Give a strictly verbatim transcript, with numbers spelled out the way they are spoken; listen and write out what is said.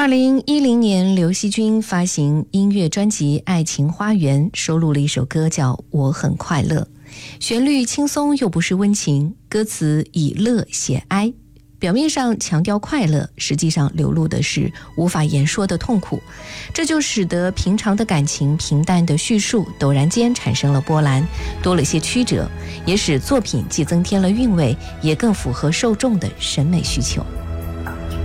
二零一零年，刘惜君发行音乐专辑《爱情花园》，收录了一首歌叫《我很快乐》，旋律轻松又不失温情，歌词以乐写哀，表面上强调快乐，实际上流露的是无法言说的痛苦。这就使得平常的感情、平淡的叙述陡然间产生了波澜，多了些曲折，也使作品既增添了韵味，也更符合受众的审美需求。